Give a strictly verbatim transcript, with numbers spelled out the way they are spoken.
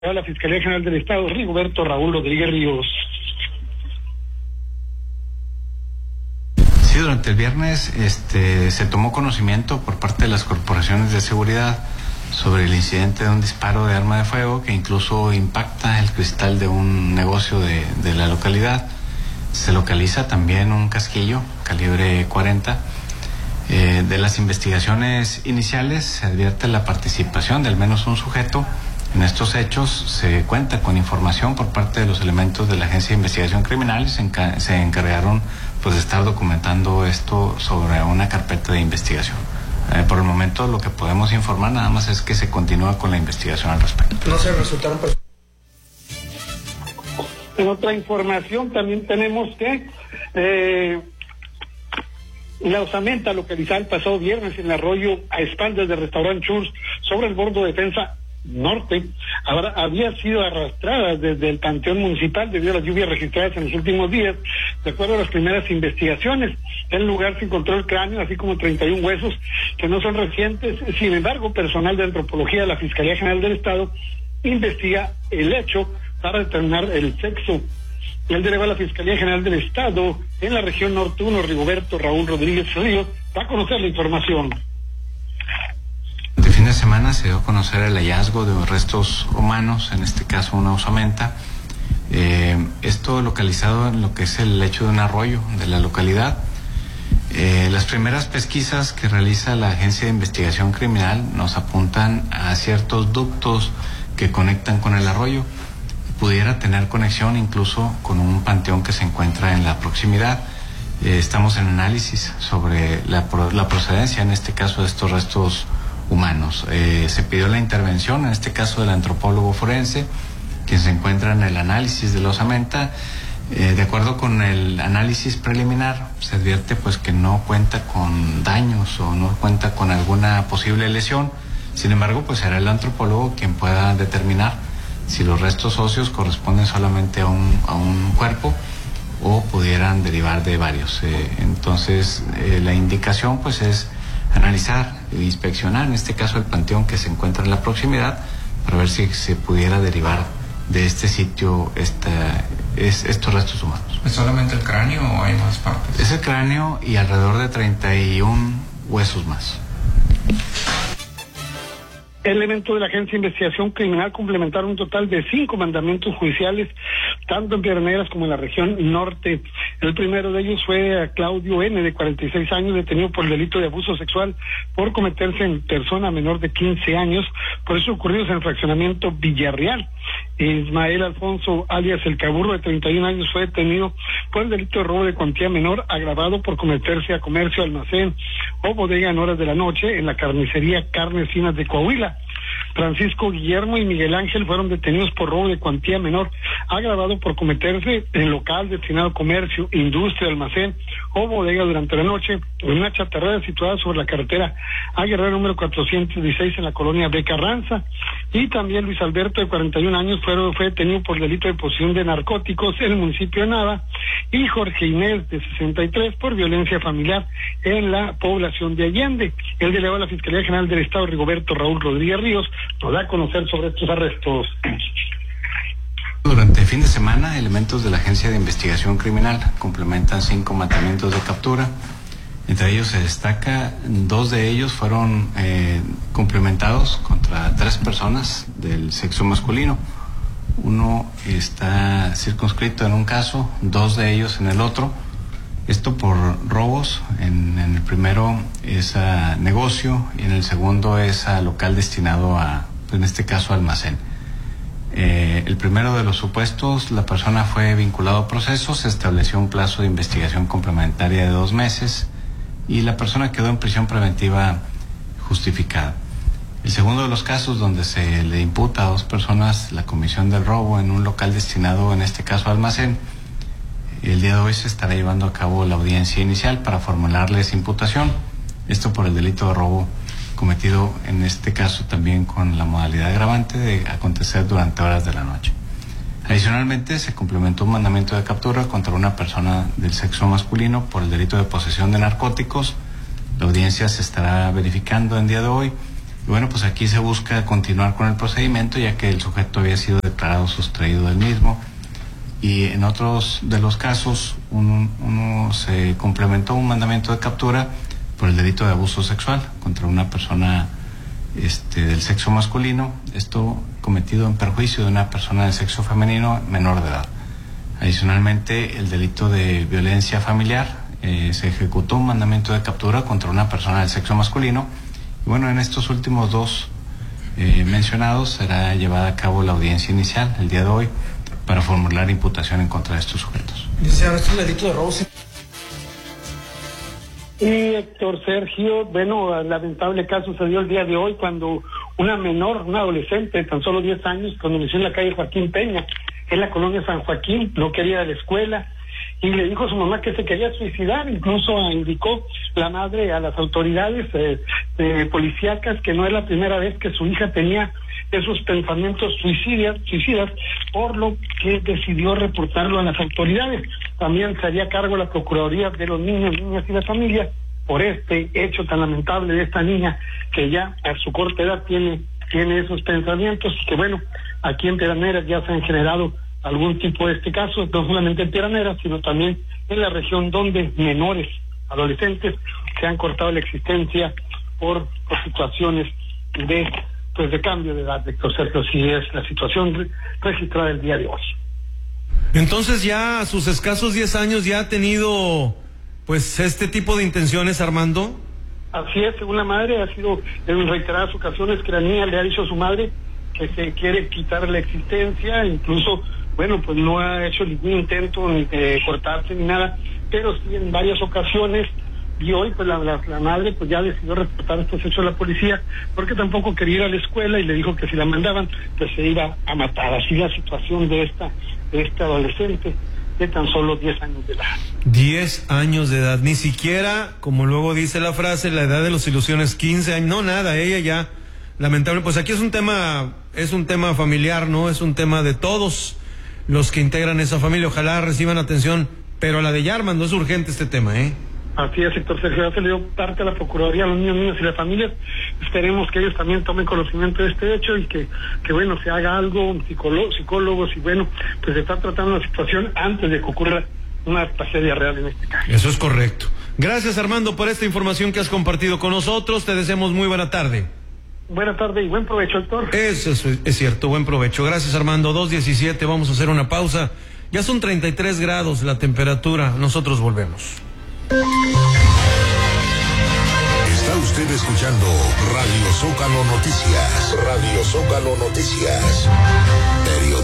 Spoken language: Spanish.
a la Fiscalía General del Estado, Rigoberto Raúl Rodríguez Ríos. Sí, durante el viernes este, se tomó conocimiento por parte de las corporaciones de seguridad sobre el incidente de un disparo de arma de fuego que incluso impacta el cristal de un negocio de, de la localidad. Se localiza también un casquillo calibre cuarenta. Eh, de las investigaciones iniciales se advierte la participación de al menos un sujeto. En estos hechos se cuenta con información por parte de los elementos de la Agencia de Investigación Criminal y se, enca- se encargaron pues, de estar documentando esto sobre una carpeta de investigación. Eh, por el momento lo que podemos informar nada más es que se continúa con la investigación al respecto. No se resultaron. En otra información también tenemos que eh, la osamenta localizada el pasado viernes en el arroyo a espaldas del restaurante Churs sobre el bordo de defensa norte ahora había sido arrastrada desde el panteón municipal debido a las lluvias registradas en los últimos días. De acuerdo a las primeras investigaciones, en el lugar se encontró el cráneo así como treinta y un huesos que no son recientes. Sin embargo, personal de antropología de la Fiscalía General del Estado investiga el hecho para determinar el sexo. El delegado de la Fiscalía General del Estado en la región norte uno, Rigoberto Raúl Rodríguez Ríos, va a conocer la información. De fin de semana se dio a conocer el hallazgo de restos humanos, en este caso una osamenta. Eh, esto localizado en lo que es el lecho de un arroyo de la localidad. Eh, las primeras pesquisas que realiza la Agencia de Investigación Criminal nos apuntan a ciertos ductos que conectan con el arroyo. Pudiera tener conexión incluso con un panteón que se encuentra en la proximidad. Eh, estamos en análisis sobre la, la procedencia, en este caso, de estos restos humanos. Eh, se pidió la intervención, en este caso del antropólogo forense, quien se encuentra en el análisis de la osamenta. Eh, de acuerdo con el análisis preliminar, se advierte pues que no cuenta con daños o no cuenta con alguna posible lesión. Sin embargo, pues será el antropólogo quien pueda determinar si los restos óseos corresponden solamente a un, a un cuerpo o pudieran derivar de varios. Eh, entonces, eh, la indicación pues es analizar e inspeccionar, en este caso el panteón que se encuentra en la proximidad, para ver si se pudiera derivar de este sitio esta, es, estos restos humanos. ¿Es solamente el cráneo o hay más partes? Es el cráneo y alrededor de treinta y un huesos más. Elementos de la Agencia de Investigación Criminal complementaron un total de cinco mandamientos judiciales, tanto en Piedras Negras como en la región norte. El primero de ellos fue a Claudio N., de cuarenta y seis años, detenido por el delito de abuso sexual por cometerse en persona menor de quince años, por eso ocurridos en el fraccionamiento Villarreal. Ismael Alfonso, alias El Caburro, de treinta y un años, fue detenido por el delito de robo de cuantía menor agravado por cometerse a comercio, almacén o bodega en horas de la noche en la carnicería Carnes Finas de Coahuila. Francisco Guillermo y Miguel Ángel fueron detenidos por robo de cuantía menor agravado por cometerse en local destinado a comercio, industria, almacén o bodega durante la noche en una chatarrera situada sobre la carretera A Guerrero número cuatrocientos dieciséis en la colonia B. Carranza. Y también Luis Alberto, de cuarenta y un años, fue, fue detenido por delito de posesión de narcóticos en el municipio de Nava, y Jorge Inés, de sesenta y tres, por violencia familiar en la población de Allende. El delegado de la Fiscalía General del Estado, Rigoberto Raúl Rodríguez Ríos, nos da a conocer sobre estos arrestos. Durante el fin de semana, elementos de la Agencia de Investigación Criminal complementan cinco mandamientos de captura. Entre ellos se destaca, dos de ellos fueron eh, complementados contra tres personas del sexo masculino. Uno está circunscrito en un caso, dos de ellos en el otro. Esto por robos. En, en el primero es a negocio y en el segundo es a local destinado a, en este caso, almacén. Eh, el primero de los supuestos, la persona fue vinculado a proceso, se estableció un plazo de investigación complementaria de dos meses y la persona quedó en prisión preventiva justificada. El segundo de los casos, donde se le imputa a dos personas la comisión del robo en un local destinado, en este caso, a almacén, el día de hoy se estará llevando a cabo la audiencia inicial para formularles imputación. Esto por el delito de robo cometido, en este caso también con la modalidad agravante de acontecer durante horas de la noche. Adicionalmente, se complementó un mandamiento de captura contra una persona del sexo masculino por el delito de posesión de narcóticos. La audiencia se estará verificando en día de hoy Y bueno, pues aquí se busca continuar con el procedimiento, ya que el sujeto había sido declarado sustraído del mismo. Y en otros de los casos, uno, uno se complementó un mandamiento de captura por el delito de abuso sexual contra una persona este, del sexo masculino, esto cometido en perjuicio de una persona del sexo femenino menor de edad. Adicionalmente, el delito de violencia familiar, eh, se ejecutó un mandamiento de captura contra una persona del sexo masculino. Y bueno, en estos últimos dos eh, mencionados será llevada a cabo la audiencia inicial el día de hoy para formular imputación en contra de estos sujetos. Dice, ahora es un delito de robo. Y Héctor Sergio, bueno, lamentable caso sucedió el día de hoy cuando una menor, una adolescente de tan solo diez años, conoció en la calle Joaquín Peña, en la colonia San Joaquín, no quería ir a la escuela y le dijo a su mamá que se quería suicidar. Incluso indicó la madre a las autoridades eh, eh, policíacas que no es la primera vez que su hija tenía esos pensamientos suicidas, suicidas, por lo que decidió reportarlo a las autoridades. También se haría cargo la Procuraduría de los Niños, Niñas y la Familia por este hecho tan lamentable de esta niña que ya a su corta edad tiene, tiene esos pensamientos y que bueno, aquí en Piedras Negras ya se han generado algún tipo de este caso, no solamente en Piedras Negras, sino también en la región donde menores, adolescentes, se han cortado la existencia por, por situaciones de pues de cambio de edad, Héctor Sergio, si es la situación re- registrada el día de hoy. Entonces ya a sus escasos diez años ya ha tenido pues este tipo de intenciones, Armando. Así es, según la madre, ha sido en reiteradas ocasiones que la niña le ha dicho a su madre que se quiere quitar la existencia, incluso, bueno, pues no ha hecho ningún intento ni de cortarse ni nada, pero sí en varias ocasiones. Y hoy pues la, la, la madre pues ya decidió reportar estos hechos a la policía porque tampoco quería ir a la escuela y le dijo que si la mandaban pues se iba a matar. Así la situación de esta de este adolescente de tan solo diez años de edad. diez años de edad, ni siquiera, como luego dice la frase, la edad de los ilusiones, quince años, no nada, ella ya, lamentable, pues aquí es un tema, es un tema familiar, ¿no? Es un tema de todos los que integran esa familia, ojalá reciban atención, pero la de Yarman no es urgente este tema, ¿eh? Así es, sector Sergio, ya se le dio parte a la Procuraduría a los niños, niñas y las familias. Esperemos que ellos también tomen conocimiento de este hecho y que, que bueno, se haga algo, psicólogos, psicólogos y bueno, pues se está tratando la situación antes de que ocurra una tragedia real en este caso. Eso es correcto. Gracias, Armando, por esta información que has compartido con nosotros. Te deseamos muy buena tarde. Buena tarde y buen provecho, Héctor. Eso es, es cierto, buen provecho. Gracias, Armando. dos diecisiete, vamos a hacer una pausa. Ya son treinta y tres grados la temperatura. Nosotros volvemos. Está usted escuchando Radio Zócalo Noticias. Radio Zócalo Noticias.